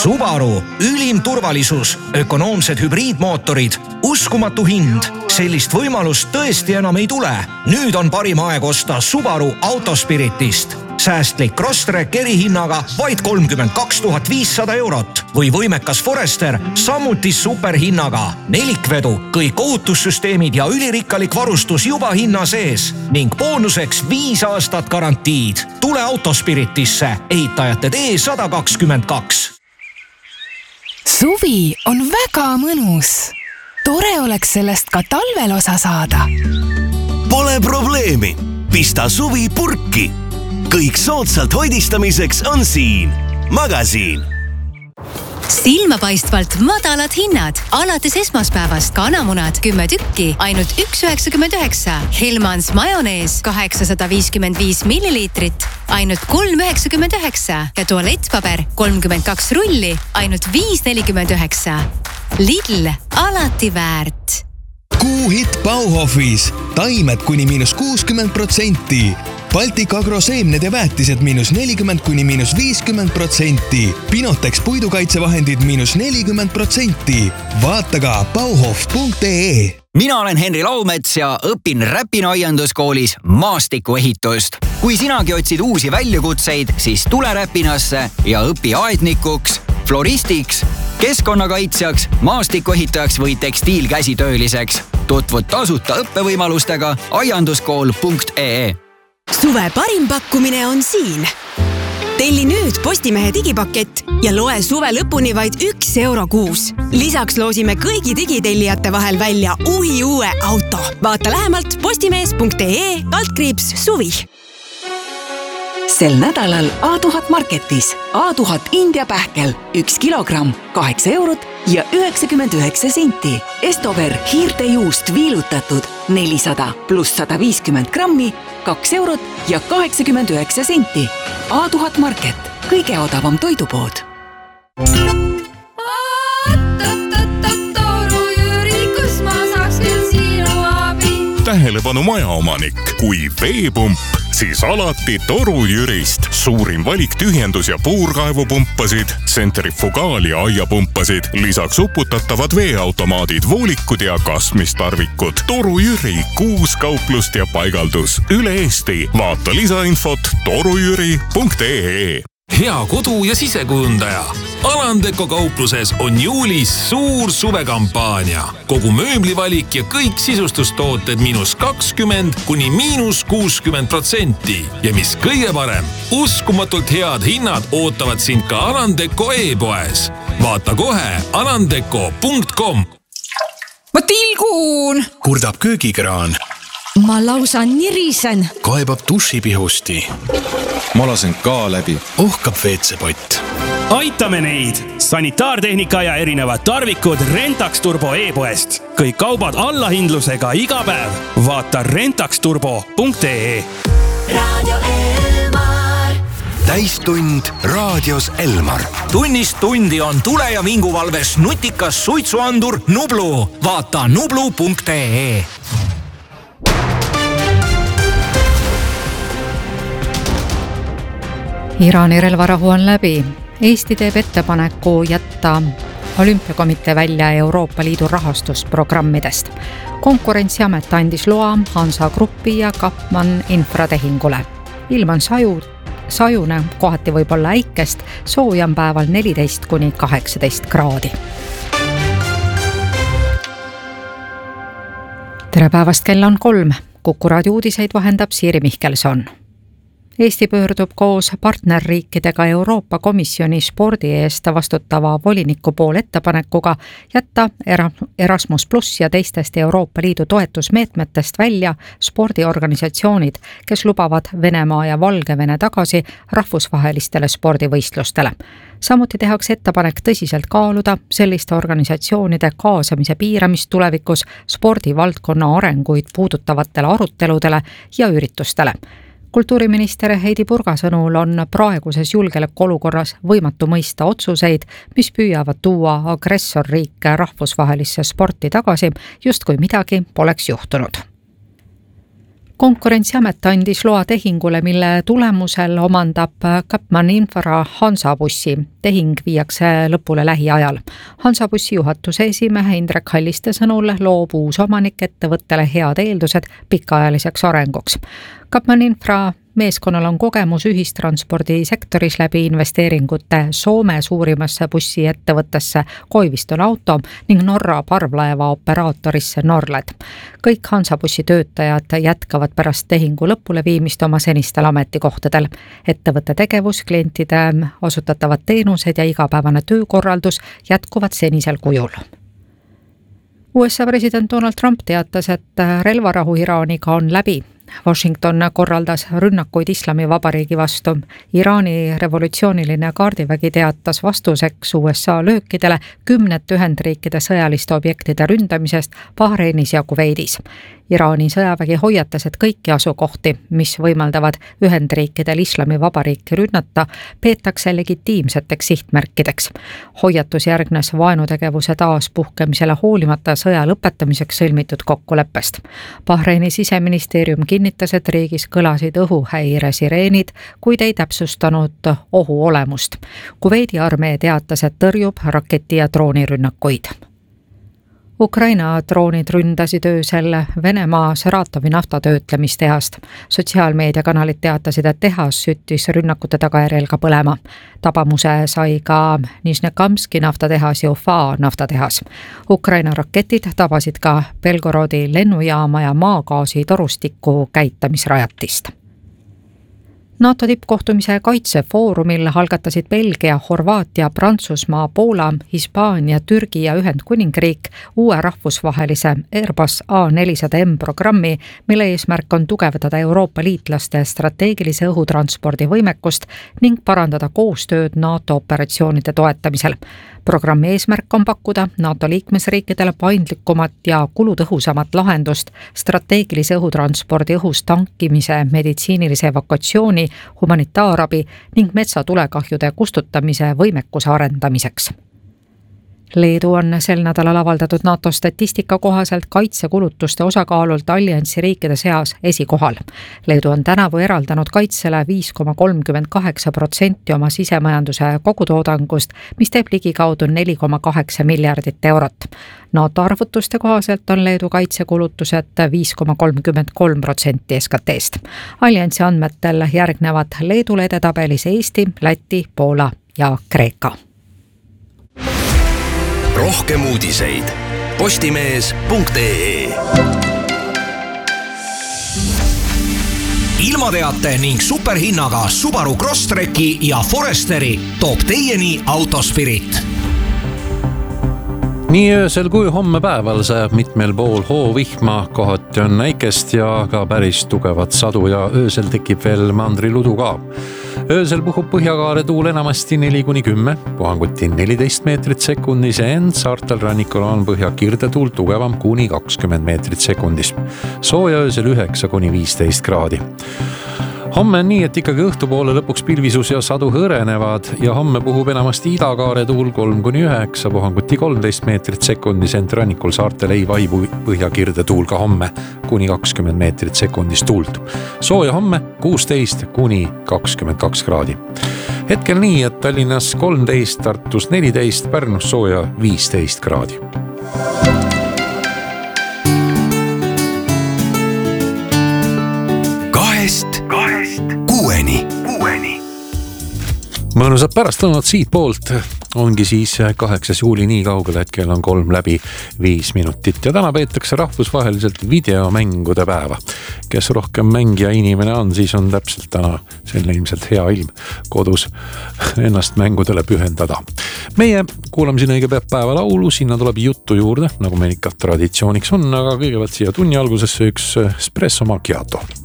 Subaru, ülim turvalisus, ökonoomsed hübriidmootorid, uskumatu hind. Sellist võimalust tõesti enam ei tule. Nüüd on parim aeg osta Subaru Autospiritist. Säästlik Crosstrek erihinnaga vaid 32 500 eurot või võimekas Forester samuti superhinnaga. Nelikvedu, kõik ohutussüsteemid ja ülirikkalik varustus juba hinna sees ning boonuseks 5 aastat garantiid. Tule Autospiritisse, ehitajate tee 122. Suvi on väga mõnus. Tore oleks sellest ka talvel osa saada. Pole probleemi. Pista suvi purki. Kõik soodsalt hoidistamiseks on siin. Magasiin. Silmapaistvalt madalad hinnad. Alates esmaspäevast kanamunad 10 tükki, ainult 1,99. Hellmans majonees 855 milliliitrit, ainult 3,99. Ja tualettpaber 32 rulli, ainult 5,49. Lidl, alati väärt. Kuuhitt Bauhofis. Taimed kuni -60%. Baltic Agro seemned ja väetised -40 kuni -50%. Pinotex puidukaitsevahendid -40%. Vaata ka bauhof.ee. Mina olen Henri Laumets ja õpin Räpina aianduskoolis maastikuehitust. Kui sinagi otsid uusi väljakutseid, siis tule Räpinasse ja õpi aednikuks, floristiks, keskkonnakaitsjaks, maastikuehitajaks või tekstiilkäsitööliseks. Tutvud tasuta õppevõimalustega aianduskool.ee. Suve parim pakkumine on siin. Telli nüüd Postimehe digipakett ja loe suve lõpuni vaid 1 euro kuus. Lisaks loosime kõigi digitellijate vahel välja uue auto. Vaata lähemalt postimees.ee/suvi. Sel nädalal A1000 Marketis A1000 India pähkel 1 kilogramm 8 eurot ja 99 senti. Estover hiirtejuust viilutatud 400 pluss 150 grammi 2 eurot ja 89 senti. A1000 Market, kõige odavam toidupood. Tähelepanu majaomanik, kui veepump, siis alati Toru Jürist. Suurim valik tühjendus- ja puurkaevupumpasid, tsentrifugaal- ja aiapumpasid, lisaks uputatavad veeautomaadid, voolikud ja kasmistarvikud. Toru Jüri, 6 kauplust ja paigaldus üle Eesti. Vaata lisainfot torujüri.ee. Hea kodu- ja sisekujundaja. Alandeko kaupluses on juulis suur suvekampaania. Kogu mööblivalik ja kõik sisustustooted -20 kuni -60%. Ja mis kõige parem, uskumatult head hinnad ootavad sind ka Alandeko e-poes. Vaata kohe alandeko.com. Ma tilgun! Kurdab köögikraan. Ma lausa nirisen. Kaebab dušipihusti. Ma lasen ka läbi. Ohkab WC-pott. Aitame neid! Sanitaartehnika ja erinevad tarvikud Rentax Turbo e-poest. Kõik kaubad allahindlusega iga päev. Vaata rentaxturbo.ee. Radio Elmar. Täistund raadios Elmar. Tunnist tundi on tule- ja vinguvalves nutikas suitsuandur Nublu. Vaata nublu.ee. Iraani relvarahu on läbi. Eesti teeb ettepaneku jätta olümpiakomitee välja Euroopa Liidu rahastusprogrammidest. Konkurentsiamet andis loa Hansa Gruppi ja Kapman infratehingule. Ilm on sajune, kohati võib olla äikest, sooja on päeval 14 kuni 18 kraadi. Tere päevast, kell on 3. Kuku raadio uudiseid vahendab Siiri Mihkelson. Eesti pöördub koos partnerriikidega Euroopa Komisjoni spordi eest vastutava voliniku pool ettepanekuga jätta Erasmus Plus ja teistest Euroopa Liidu toetusmeetmetest välja spordiorganisatsioonid, kes lubavad Venemaa ja Valgevene tagasi rahvusvahelistele spordivõistlustele. Samuti tehakse ettepanek tõsiselt kaaluda selliste organisatsioonide kaasamise piiramist tulevikus spordivaldkonna arenguid puudutavatele aruteludele ja üritustele. Kultuuriminister Heidi Purga sõnul on praeguses julgeolekuolukorras võimatu mõista otsuseid, mis püüavad tuua agressorriike rahvusvahelisse sporti tagasi, justkui midagi poleks juhtunud. Konkurentsiamet andis loa tehingule, mille tulemusel omandab Capman Infra Hansabussi. Tehing viiakse lõpule lähiajal. Hansabussi juhatuse esimehe Indrek Halliste sõnul loob uus omanik ettevõttele head eeldused pikaajaliseks arenguks. Capman Infra meeskonnal on kogemus ühistranspordisektoris läbi investeeringute Soome suurimasse bussiettevõttesse Koiviston Auto ning Norra parvlaeva operaatorisse Norled. Kõik Hansabussi töötajad jätkavad pärast tehingu lõpule viimist oma senistel ametikohtadel. Ettevõtte tegevus, klientide osutatavad teenused ja igapäevane töökorraldus jätkuvad senisel kujul. USA president Donald Trump teatas, et relvarahu Iraaniga on läbi. Washington korraldas rünnakuid Islamivabariigi vastu. Iraani revolutsiooniline kaardivägi teatas vastuseks USA löökidele 10 Ühendriikide sõjaliste objektide ründamisest Bahreinis ja Kuveidis. Iraani sõjavägi hoiatas, et kõiki asukohti, mis võimaldavad Ühendriikidel Islamivabariiki rünnata, peetakse legitiimseteks sihtmärkideks. Hoiatus järgnes vaenutegevuse taaspuhkemisele hoolimata sõja lõpetamiseks sõlmitud kokkuleppest. Bahreini siseministeerium kinnitas, et riigis kõlasid õhuhäire sireenid, kuid ei täpsustanud ohu olemust. Kuveidi armee teatas, et tõrjub raketi- ja droonirünnakuid. Ukraina droonid ründasid öösel Venemaa Saratovi naftatöötlemistehast. Sotsiaalmeediakanalid teatasid, et tehas süttis rünnakute tagajärjel ka põlema. Tabamuse sai ka Nižnekamski naftatehas ja Ufa naftatehas. Ukraina raketid tabasid ka Belgorodi lennujaama ja maagaasi torustiku käitamisrajatist. NATO tippkohtumise kaitsefoorumil algatasid Belgia, Horvaatia, Prantsusmaa, Poola, Hispaania, Türgi ja Ühendkuningriik uue rahvusvahelise Airbus A400M programmi, mille eesmärk on tugevdada Euroopa liitlaste strateegilise õhutranspordi võimekust ning parandada koostööd NATO operatsioonide toetamisel. Programmi eesmärk on pakkuda NATO liikmesriikidele paindlikumat ja kulutõhusamat lahendust strateegilise õhutranspordi õhus tankimise, meditsiinilise evakuatsiooni, humanitaarabi ning metsatulekahjude kustutamise võimekuse arendamiseks. Leedu on sel nädalal avaldatud NATO statistika kohaselt kaitsekulutuste osakaalult alliansi riikide seas esikohal. Leedu on tänavu eraldanud kaitsele 5,38% oma sisemajanduse kogutoodangust, mis teeb ligikaudu 4,8 miljardit eurot. NATO arvutuste kohaselt on Leedu kaitsekulutused 5,33% SKT-st. Alliansi andmetel järgnevad Leedule edetabelis Eesti, Läti, Poola ja Kreeka. Rohkem uudiseid postimees.ee. Ilmateate ning superhinnaga Subaru Crosstreki ja Foresteri toob teieni Autospirit. Nii öösel kui homme päeval sajab mitmel pool hoovihma, kohati on näikest ja ka päris tugevat sadu ja öösel tekib veel mandriludu ka. Öösel puhub põhjakaare tuul enamasti 4-10, puhanguti 14 meetrit sekundis, ent saartel rannikul on põhja kirdetuul tugevam kuni 20 meetrit sekundis. Sooja öösel 9-15 kraadi. Homme on nii, et ikkagi õhtupoole lõpuks pilvisus ja sadu hõrenevad ja homme puhub enamasti idakaare tuul 3-9, puhanguti 13 meetrit sekundis, ent rannikul saartel ei vaibu põhjakirde tuul ka homme kuni 20 meetrit sekundis tuult. Sooja homme 16-22 kraadi. Hetkel nii, et Tallinnas 13, Tartus 14, Pärnus sooja 15 kraadi. Kuueni. Mõnusad pärastlõunad siit poolt ongi siis 8. juuli nii kaugel, et kell on 3:05 ja täna peetakse rahvusvaheliselt videomängude päeva. Kes rohkem mängija inimene on, siis on täpselt täna selline ilmselt hea ilm kodus ennast mängudele pühendada. Meie kuulame siin õige päeva laulu, sinna tuleb juttu juurde, nagu meil ikka traditsiooniks on, aga kõigepealt siia tunni algusesse üks espresso macchiato.